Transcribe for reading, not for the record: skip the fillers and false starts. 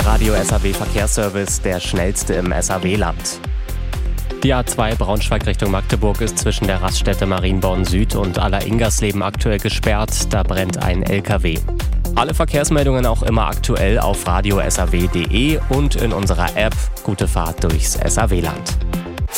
Der Radio SAW Verkehrsservice, der schnellste im SAW-Land. Die A2 Braunschweig Richtung Magdeburg ist zwischen der Raststätte Marienborn Süd und Aller-Ingersleben aktuell gesperrt. Da brennt ein LKW. Alle Verkehrsmeldungen auch immer aktuell auf radiosaw.de und in unserer App. Gute Fahrt durchs SAW-Land.